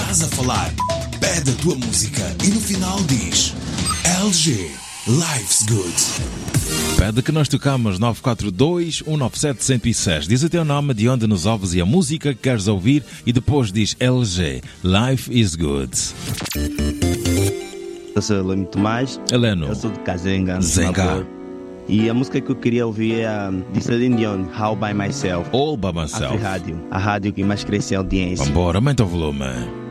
estás a falar. Pede a tua música e no final diz LG, Life's Good. Pede que nós tocamos 942-197-106. Diz o teu nome, de onde nos ouves e a música que queres ouvir e depois diz LG, Life is Good. Eu sou Heleno Tomás. Heleno. Eu sou de Kazenga. Zenga. E a música que eu queria ouvir é de Celine Dion, All By Myself. All By Myself. A rádio que mais cresce em audiência. Vambora, aumenta o volume.